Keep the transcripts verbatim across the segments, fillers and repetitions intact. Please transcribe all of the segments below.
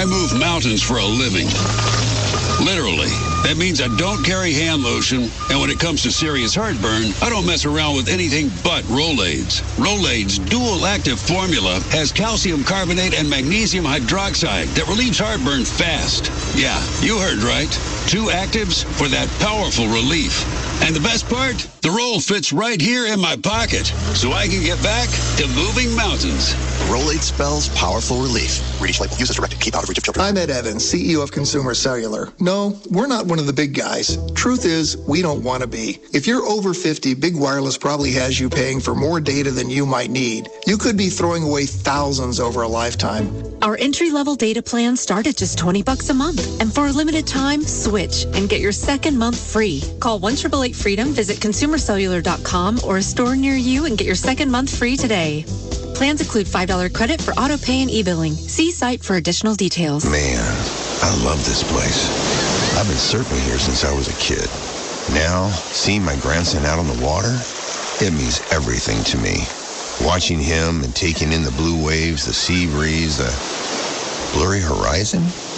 I move mountains for a living. Literally. That means I don't carry hand lotion, and when it comes to serious heartburn, I don't mess around with anything but Rolaids. Rolaids' dual-active formula has calcium carbonate and magnesium hydroxide that relieves heartburn fast. Yeah, you heard right. Two actives for that powerful relief. And the best part? The roll fits right here in my pocket, so I can get back to moving mountains. Rolade spells powerful relief. Read each label. Use as directed. Keep out of reach of children. I'm Ed Evans, C E O of Consumer Cellular. No, we're not one of the big guys. Truth is, we don't want to be. If you're over fifty, Big Wireless probably has you paying for more data than you might need. You could be throwing away thousands over a lifetime. Our entry-level data plans start at just twenty bucks a month. And for a limited time, switch and get your second month free. Call one eight eight eight freedom, visit consumer cellular dot com or a store near you and get your second month free today. Plans include five dollars credit for auto pay and e-billing. See site for additional details. Man, I love this place. I've been surfing here since I was a kid. Now, seeing my grandson out on the water, it means everything to me. Watching him and taking in the blue waves, the sea breeze, the blurry horizon.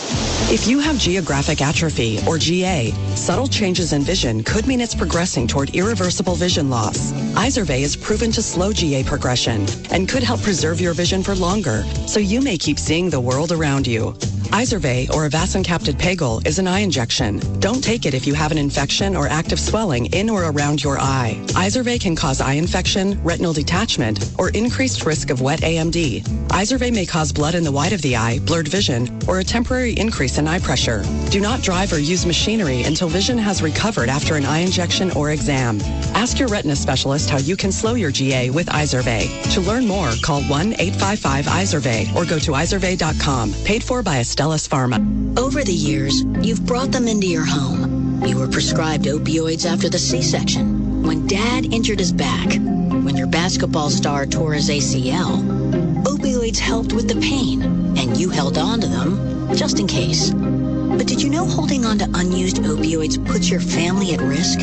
If you have geographic atrophy, or G A, subtle changes in vision could mean it's progressing toward irreversible vision loss. Izervay is proven to slow G A progression and could help preserve your vision for longer, so you may keep seeing the world around you. Izervay, or avacincaptad pegol, is an eye injection. Don't take it if you have an infection or active swelling in or around your eye. Izervay can cause eye infection, retinal detachment, or increased risk of wet A M D. Izervay may cause blood in the white of the eye, blurred vision, or a temporary increase in eye pressure. Do not drive or use machinery until vision has recovered after an eye injection or exam. Ask your retina specialist how you can slow your G A with Izervay. To learn more, call one eight five five Izervay or go to izervay dot com. Paid for by Astellas Pharma. Over the years, you've brought them into your home. You were prescribed opioids after the C-section, when Dad injured his back, when your basketball star tore his A C L. Opioids helped with the pain, and you held on to them just in case. But did you know holding on to unused opioids puts your family at risk?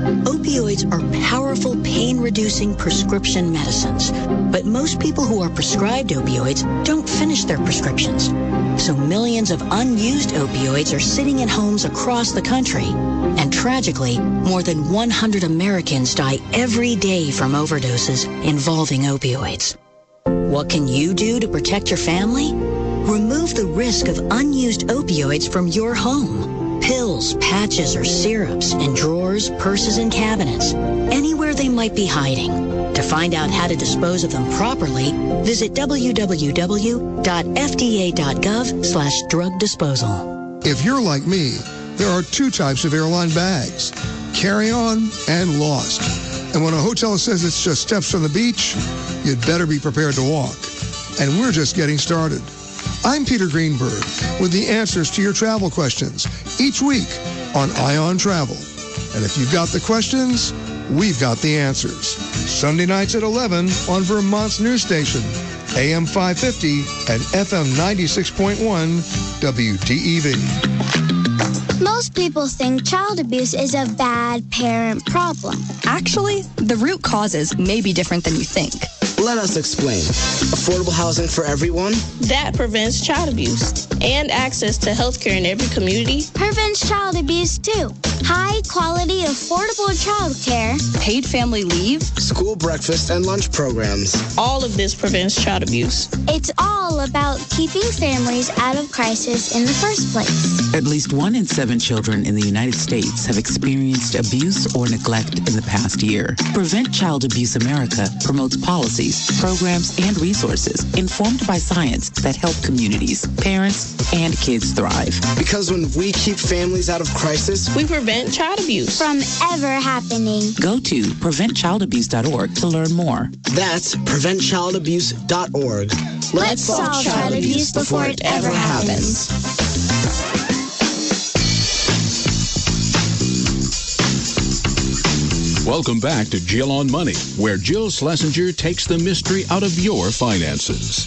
Opioids are powerful pain-reducing prescription medicines, but most people who are prescribed opioids don't finish their prescriptions. So millions of unused opioids are sitting in homes across the country. And tragically, more than one hundred Americans die every day from overdoses involving opioids. What can you do to protect your family? Remove the risk of unused opioids from your home. Pills, patches, or syrups in drawers, purses, and cabinets, anywhere they might be hiding. To find out how to dispose of them properly, visit w w w dot f d a dot gov slash drug disposal. If you're like me, there are two types of airline bags, carry-on and lost. And when a hotel says it's just steps from the beach, you'd better be prepared to walk. And we're just getting started. I'm Peter Greenberg with the answers to your travel questions each week on Ion Travel. And if you've got the questions, we've got the answers. Sunday nights at eleven on Vermont's news station, A M five fifty and F M ninety-six point one W D E V. Most people think child abuse is a bad parent problem. Actually, the root causes may be different than you think. Let us explain. Affordable housing for everyone? That prevents child abuse. And access to health care in every community. Prevents child abuse, too. High quality, affordable child care. Paid family leave. School breakfast and lunch programs. All of this prevents child abuse. It's all about keeping families out of crisis in the first place. At least one in seven children in the United States have experienced abuse or neglect in the past year. Prevent Child Abuse America promotes policies, programs, and resources informed by science that help communities, parents, and kids thrive. Because when we keep families out of crisis, we prevent child abuse from ever happening. Go to prevent child abuse dot org to learn more. That's prevent child abuse dot org. Let's, Let's solve child abuse before it ever happens. Welcome back to Jill on Money, where Jill Schlesinger takes the mystery out of your finances.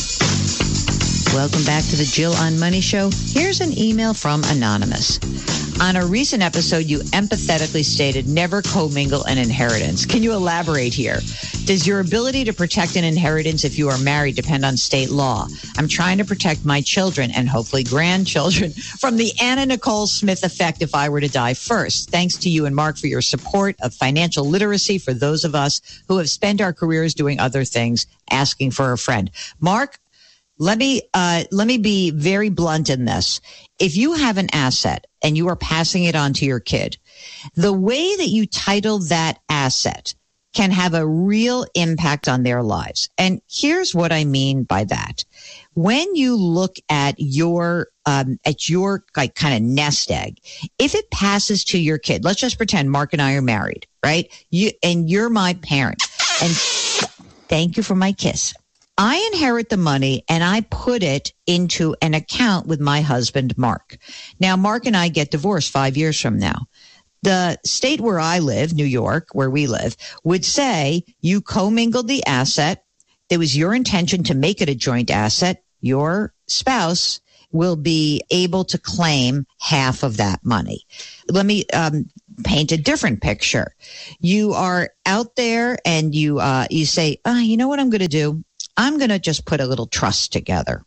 Welcome back to the Jill on Money Show. Here's an email from Anonymous. On a recent episode, you empathetically stated never commingle an inheritance. Can you elaborate here? Does your ability to protect an inheritance if you are married depend on state law? I'm trying to protect my children and hopefully grandchildren from the Anna Nicole Smith effect if I were to die first. Thanks to you and Mark for your support of financial literacy for those of us who have spent our careers doing other things, asking for a friend. Mark, let me uh, let me be very blunt in this. If you have an asset and you are passing it on to your kid, the way that you title that asset can have a real impact on their lives. And here's what I mean by that. When you look at your um, at your like kind of nest egg, if it passes to your kid, let's just pretend Mark and I are married, right? You and you're my parent. And thank you for my kiss. I inherit the money and I put it into an account with my husband, Mark. Now, Mark and I get divorced five years from now. The state where I live, New York, where we live, would say you commingled the asset. It was your intention to make it a joint asset. Your spouse will be able to claim half of that money. Let me um, paint a different picture. You are out there and you uh, you say, oh, you know what I'm going to do? I'm going to just put a little trust together.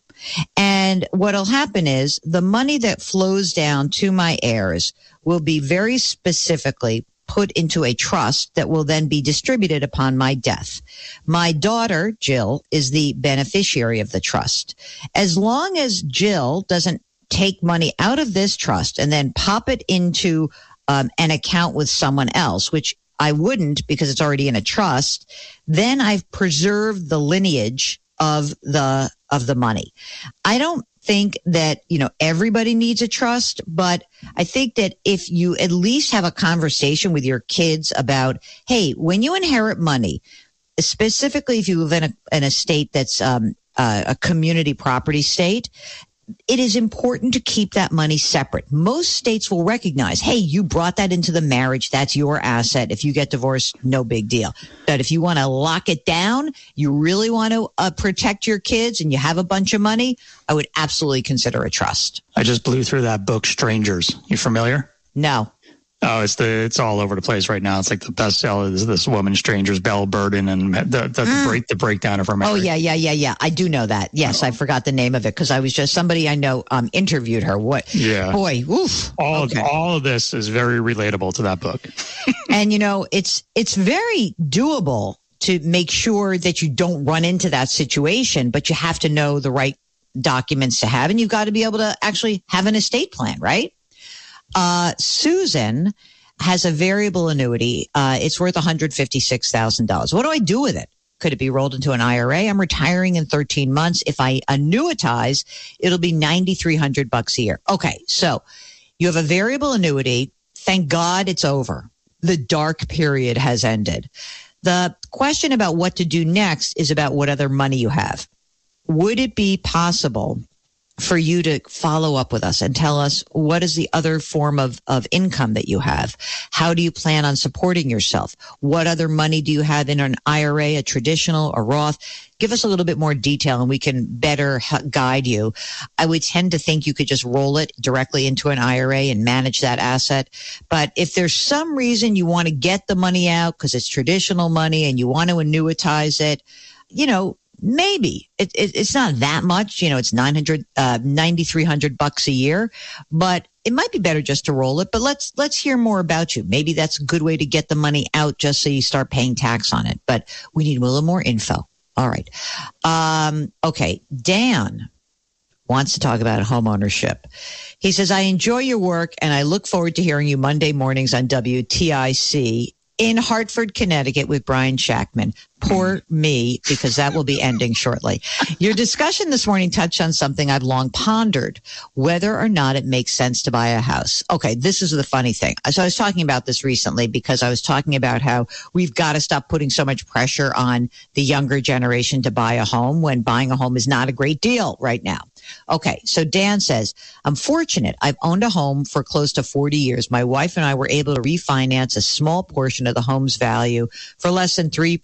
And what'll happen is the money that flows down to my heirs will be very specifically put into a trust that will then be distributed upon my death. My daughter, Jill, is the beneficiary of the trust. As long as Jill doesn't take money out of this trust and then pop it into um, an account with someone else, which I wouldn't because it's already in a trust, then I've preserved the lineage of the of the money. I don't think that, you know, everybody needs a trust, but I think that if you at least have a conversation with your kids about, hey, when you inherit money, specifically if you live in a, in a state that's um, uh, a community property state, it is important to keep that money separate. Most states will recognize, hey, you brought that into the marriage. That's your asset. If you get divorced, no big deal. But if you want to lock it down, you really want to uh, protect your kids and you have a bunch of money, I would absolutely consider a trust. I just blew through that book, Strangers. You familiar? No. Oh, it's the it's all over the place right now. It's like the bestseller is this woman, Strangers, Belle Burden, and the the, mm. the break the breakdown of her marriage. Oh yeah, yeah, yeah, yeah. I do know that. Yes, oh. I forgot the name of it because I was just somebody I know um, interviewed her. What? Yeah. Boy, oof. All okay. of, all of this is very relatable to that book. And you know, it's it's very doable to make sure that you don't run into that situation, but you have to know the right documents to have, and you've got to be able to actually have an estate plan, right? Uh, Susan has a variable annuity. Uh, it's worth one hundred fifty-six thousand dollars. What do I do with it? Could it be rolled into an I R A? I'm retiring in thirteen months. If I annuitize, it'll be nine thousand three hundred bucks a year. Okay. So you have a variable annuity. Thank God it's over. The dark period has ended. The question about what to do next is about what other money you have. Would it be possible for you to follow up with us and tell us what is the other form of, of income that you have? How do you plan on supporting yourself? What other money do you have in an I R A, a traditional, a Roth? Give us a little bit more detail and we can better guide you. I would tend to think you could just roll it directly into an I R A and manage that asset. But if there's some reason you want to get the money out because it's traditional money and you want to annuitize it, you know, maybe it, it, it's not that much, you know, it's nine hundred, uh, nine thousand three hundred bucks a year, but it might be better just to roll it. But let's, let's hear more about you. Maybe that's a good way to get the money out just so you start paying tax on it, but we need a little more info. All right. Um, okay. Dan wants to talk about home ownership. He says, I enjoy your work and I look forward to hearing you Monday mornings on W T I C in Hartford, Connecticut with Brian Shackman. Poor me, because that will be ending shortly. Your discussion this morning touched on something I've long pondered, whether or not it makes sense to buy a house. Okay, this is the funny thing. So I was talking about this recently because I was talking about how we've got to stop putting so much pressure on the younger generation to buy a home when buying a home is not a great deal right now. Okay, so Dan says, I'm fortunate. I've owned a home for close to forty years. My wife and I were able to refinance a small portion of the home's value for less than three percent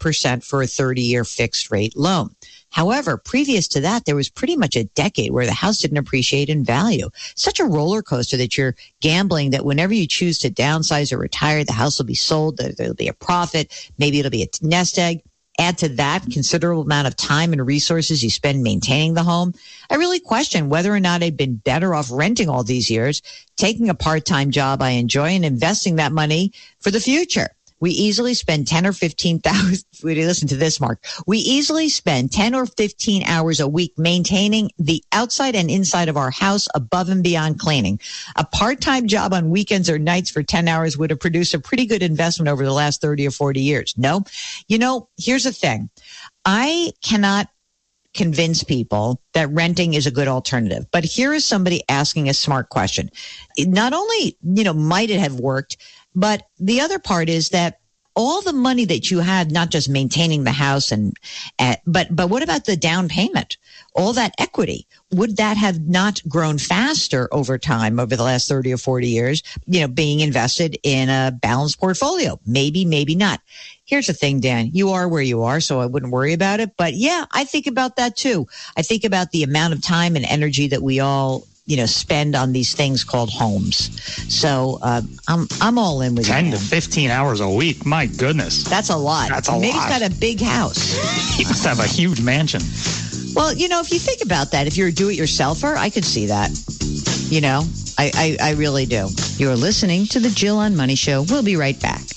for a thirty-year fixed rate loan. However, previous to that, there was pretty much a decade where the house didn't appreciate in value. Such a roller coaster that you're gambling that whenever you choose to downsize or retire, the house will be sold, there'll be a profit, maybe it'll be a nest egg. Add to that considerable amount of time and resources you spend maintaining the home. I really question whether or not I've been better off renting all these years, taking a part-time job I enjoy, and investing that money for the future. We easily spend ten or fifteen thousand. Listen to this, Mark. We easily spend ten or fifteen hours a week maintaining the outside and inside of our house above and beyond cleaning. A part-time job on weekends or nights for ten hours would have produced a pretty good investment over the last thirty or forty years. No, you know, here's the thing. I cannot convince people that renting is a good alternative. But here is somebody asking a smart question. Not only, you know, might it have worked, but the other part is that all the money that you had, not just maintaining the house and, uh, but, but what about the down payment? All that equity, would that have not grown faster over time over the last thirty or forty years, you know, being invested in a balanced portfolio? Maybe, maybe not. Here's the thing, Dan, you are where you are, so I wouldn't worry about it. But yeah, I think about that too. I think about the amount of time and energy that we all, you know, spend on these things called homes. So uh, I'm I'm all in with you. ten to fifteen hours a week. My goodness. That's a lot. That's a Maybe lot. Maybe he's got a big house. He must have a huge mansion. Well, you know, if you think about that, if you're a do-it-yourselfer, I could see that. You know, I, I, I really do. You're listening to the Jill on Money Show. We'll be right back.